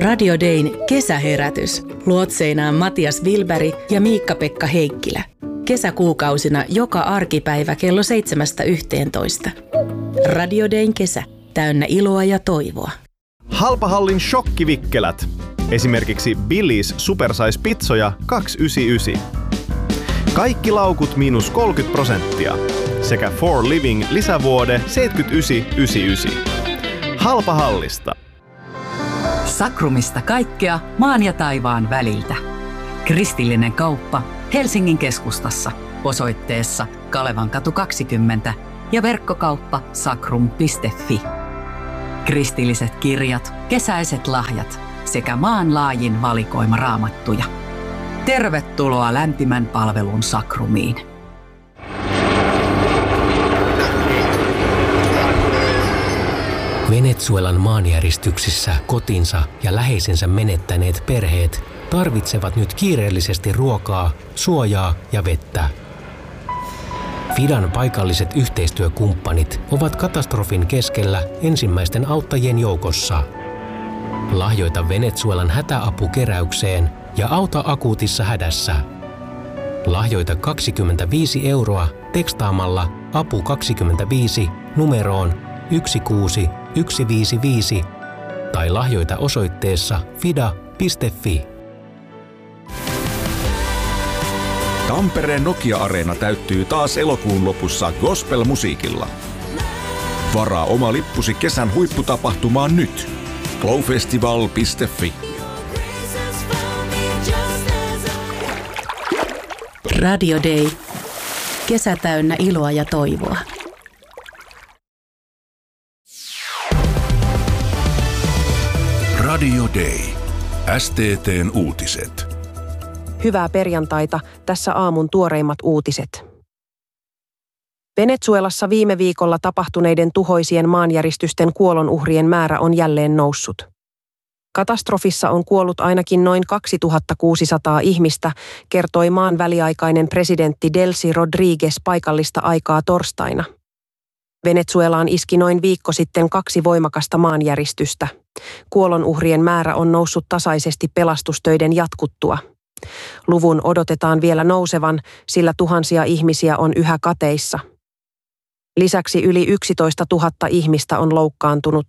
Radio Dayn kesäherätys. Luotseinaan Matias Wilberg ja Miikka-Pekka Heikkilä. Kesäkuukausina joka arkipäivä kello 7–11. Radio Dayn kesä. Täynnä iloa ja toivoa. Halpahallin shokkivikkelät. Esimerkiksi Billy's Supersize-pitsoja 2,99. Kaikki laukut -30%. Sekä For Living lisävuode 79,99. Halpahallista. Sakrumista kaikkea maan ja taivaan väliltä. Kristillinen kauppa Helsingin keskustassa osoitteessa Kalevankatu 20 ja verkkokauppa sakrum.fi. Kristilliset kirjat, kesäiset lahjat sekä maanlaajin valikoima raamattuja. Tervetuloa lämpimän palvelun Sakrumiin. Venezuelan maanjäristyksissä kotinsa ja läheisensä menettäneet perheet tarvitsevat nyt kiireellisesti ruokaa, suojaa ja vettä. FIDAn paikalliset yhteistyökumppanit ovat katastrofin keskellä ensimmäisten auttajien joukossa. Lahjoita Venezuelan hätäapukeräykseen ja auta akuutissa hädässä. Lahjoita 25 € tekstaamalla apu 25 numeroon 16155 tai lahjoita osoitteessa fida.fi. Tampereen Nokia-areena täyttyy taas elokuun lopussa gospel-musiikilla. Varaa oma lippusi kesän huipputapahtumaan nyt. glowfestival.fi. Radio Day. Kesä täynnä iloa ja toivoa. Radio Day. STT:n uutiset. Hyvää perjantaita, tässä aamun tuoreimmat uutiset. Venezuelassa viime viikolla tapahtuneiden tuhoisien maanjäristysten kuolonuhrien määrä on jälleen noussut. Katastrofissa on kuollut ainakin noin 2600 ihmistä, kertoi maan väliaikainen presidentti Delcy Rodríguez paikallista aikaa torstaina. Venezuelaan iski noin viikko sitten 2 voimakasta maanjäristystä. Kuolonuhrien määrä on noussut tasaisesti pelastustöiden jatkuttua. Luvun odotetaan vielä nousevan, sillä tuhansia ihmisiä on yhä kateissa. Lisäksi yli 11 000 ihmistä on loukkaantunut.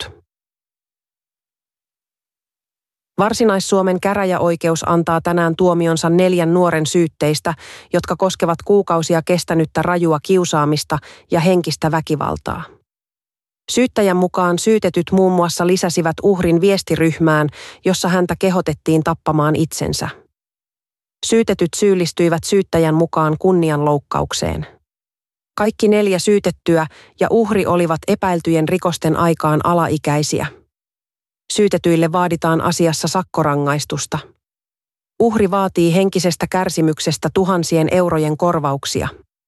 Varsinais-Suomen käräjäoikeus antaa tänään tuomionsa 4 nuoren syytteistä, jotka koskevat kuukausia kestänyttä rajua kiusaamista ja henkistä väkivaltaa. Syyttäjän mukaan syytetyt muun muassa lisäsivät uhrin viestiryhmään, jossa häntä kehotettiin tappamaan itsensä. Syytetyt syyllistyivät syyttäjän mukaan kunnianloukkaukseen. Kaikki 4 syytettyä ja uhri olivat epäiltyjen rikosten aikaan alaikäisiä. Syytetyille vaaditaan asiassa sakkorangaistusta. Uhri vaatii henkisestä kärsimyksestä tuhansien eurojen korvauksia.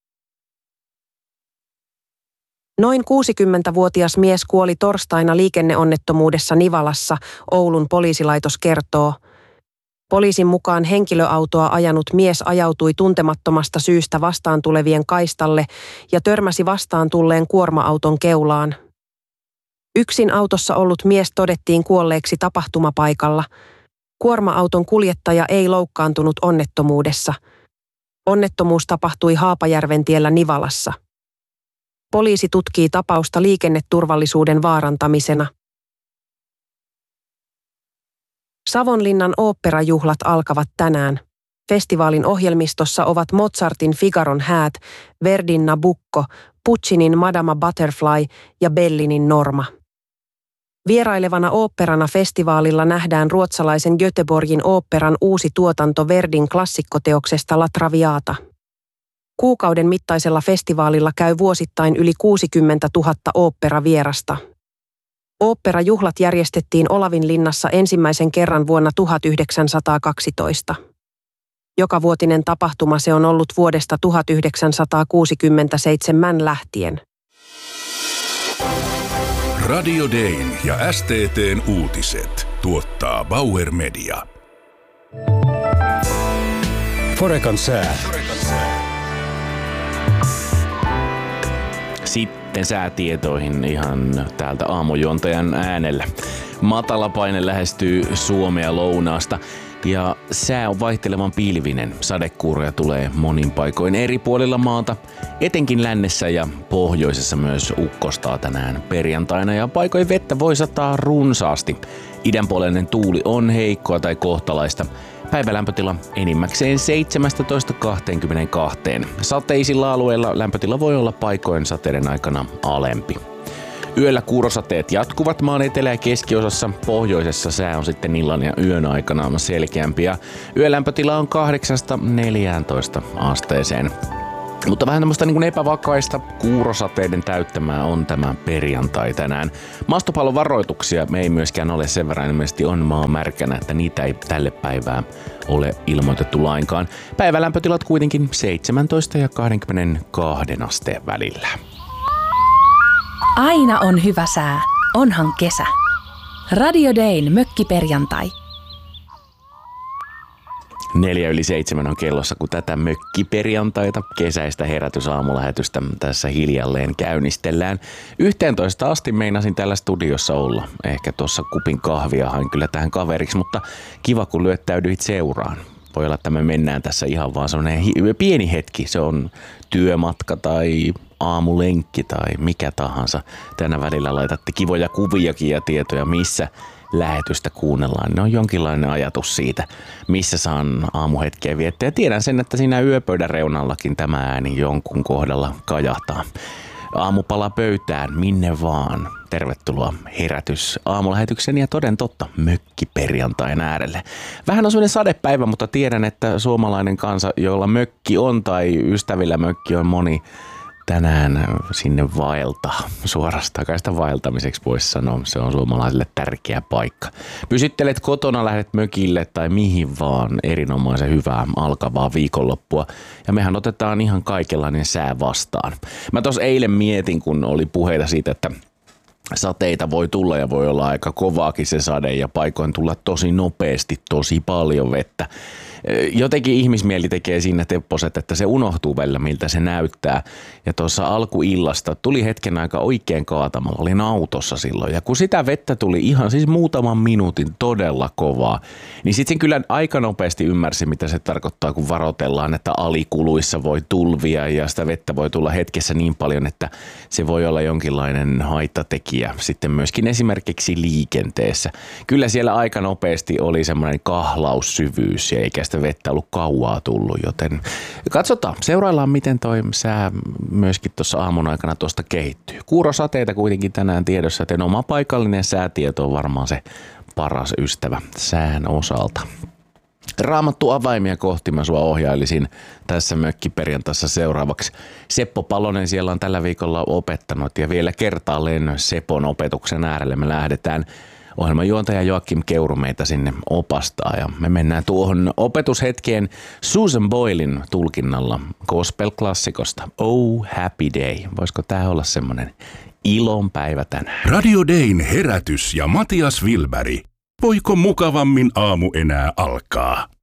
Noin 60-vuotias mies kuoli torstaina liikenneonnettomuudessa Nivalassa, Oulun poliisilaitos kertoo. Poliisin mukaan henkilöautoa ajanut mies ajautui tuntemattomasta syystä vastaan tulevien kaistalle ja törmäsi vastaan tulleen kuorma-auton keulaan. Yksin autossa ollut mies todettiin kuolleeksi tapahtumapaikalla. Kuorma-auton kuljettaja ei loukkaantunut onnettomuudessa. Onnettomuus tapahtui Haapajärventiellä Nivalassa. Poliisi tutkii tapausta liikenneturvallisuuden vaarantamisena. Savonlinnan oopperajuhlat alkavat tänään. Festivaalin ohjelmistossa ovat Mozartin Figaron häät, Verdin Nabucco, Puccinin Madama Butterfly ja Bellinin Norma. Vierailevana oopperana festivaalilla nähdään ruotsalaisen Göteborgin oopperan uusi tuotanto Verdin klassikkoteoksesta La Traviata. Kuukauden mittaisella festivaalilla käy vuosittain yli 60 000 oopperavierasta. Oopperajuhlat järjestettiin Olavinlinnassa ensimmäisen kerran vuonna 1912. Jokavuotinen tapahtuma se on ollut vuodesta 1967 lähtien. Radio Dayn ja STT:n uutiset tuottaa Bauer Media. Forekan sää. Sitten säätietoihin ihan täältä aamujuontajan äänellä. Matalapaine lähestyy Suomea lounaasta ja sää on vaihtelevan pilvinen. Sadekuuroja tulee monin paikoin eri puolilla maata, etenkin lännessä ja pohjoisessa myös ukkostaa tänään perjantaina ja paikoin vettä voi sataa runsaasti. Idänpuoleinen tuuli on heikkoa tai kohtalaista. Päivälämpötila enimmäkseen 17-22. Sateisilla alueilla lämpötila voi olla paikoin sateiden aikana alempi. Yöllä kuurosateet jatkuvat maan etelä- ja keskiosassa. Pohjoisessa sää on sitten illan ja yön aikana selkeämpi ja yölämpötila on 8-14 asteeseen. Mutta vähän tämmöistä niin kuin epävakaista kuurosateiden täyttämää on tämä perjantai tänään. Maastopallon varoituksia me ei myöskään ole, sen verran ilmeisesti on maa märkänä, että niitä ei tälle päivää ole ilmoitettu lainkaan. Päivälämpötilat kuitenkin 17 ja 22 asteen välillä. Aina on hyvä sää, onhan kesä. Radio Dayn mökkiperjantai. 6:04 on kellossa, kun tätä mökkiperjantaita kesäistä herätysaamulähetystä tässä hiljalleen käynnistellään. 11 asti meinasin täällä studiossa olla. Ehkä tuossa kupin kahvia hain kyllä tähän kaveriksi, mutta kiva kun lyöttäydyit seuraan. Voi olla, että me mennään tässä ihan vaan semmoinen pieni hetki. Se on työmatka tai aamulenkki tai mikä tahansa. Tänä välillä laitatte kivoja kuviakin ja tietoja, missä lähetystä kuunnellaan. Ne on jonkinlainen ajatus siitä, missä saan aamuhetkeä viettää. Ja tiedän sen, että siinä yöpöydän reunallakin tämä ääni jonkun kohdalla kajahtaa. Aamupala pöytään, minne vaan. Tervetuloa herätys aamulähetyksen ja toden totta mökkiperjantain äärelle. Vähän on sellainen sadepäivä, mutta tiedän, että suomalainen kansa, jolla mökki on tai ystävillä mökki on moni, tänään sinne vaeltaa. Suorastaan sitä vaeltamiseksi voisi sanoa. Se on suomalaisille tärkeä paikka. Pysyttelet kotona, lähdet mökille tai mihin vaan. Erinomaisen hyvää alkavaa viikonloppua. Ja mehän otetaan ihan kaikenlainen sää vastaan. Mä tuossa eilen mietin, kun oli puheita siitä, että sateita voi tulla ja voi olla aika kovaakin se sade ja paikoin tulla tosi nopeasti, tosi paljon vettä. Jotenkin ihmismieli tekee siinä tepposet, että se unohtuu välillä, miltä se näyttää. Ja tuossa alkuillasta tuli hetken aika oikein kaatamalla. Olin autossa silloin. Ja kun sitä vettä tuli ihan siis muutaman minuutin todella kovaa, niin sitten kyllä aika nopeasti ymmärsi, mitä se tarkoittaa, kun varoitellaan, että alikuluissa voi tulvia ja sitä vettä voi tulla hetkessä niin paljon, että se voi olla jonkinlainen haittatekijä sitten myöskin esimerkiksi liikenteessä. Kyllä siellä aika nopeasti oli semmoinen kahlaussyvyys ja eikä sitä vettä ollut kauaa tullut, joten katsotaan, seuraillaan miten toi sää myöskin tuossa aamun aikana tuosta kehittyy. Kuurosateita kuitenkin tänään tiedossa, joten oma paikallinen säätieto on varmaan se paras ystävä sään osalta. Raamattu avaimia kohti mä sua ohjailisin tässä mökkiperjantaissa seuraavaksi. Seppo Palonen siellä on tällä viikolla opettanut ja vielä kertaalleen Sepon opetuksen äärelle me lähdetään. Ohjelmanjuontaja Joakim Keuru meitä sinne opastaa ja me mennään tuohon opetushetkeen Susan Boylen tulkinnalla gospel-klassikosta Oh Happy Day. Voisiko tää olla semmonen ilon päivä tänään? Radio Dayn herätys ja Matias Wilberg. Voiko mukavammin aamu enää alkaa?